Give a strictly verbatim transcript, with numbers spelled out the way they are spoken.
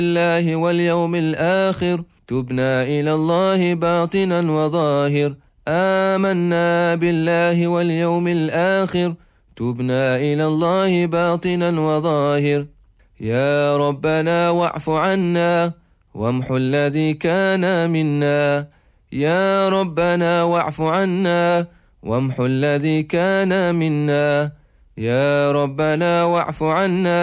الله واليوم الآخر تبنا إلى الله باطنا وظاهر آمنا بالله واليوم الآخر تبنا إلى الله باطنا وظاهر يا ربنا واعف عنا وامحو الذي كان منا يا ربنا واعف عنا وامحو الذي كان منا يا ربنا واعف عنا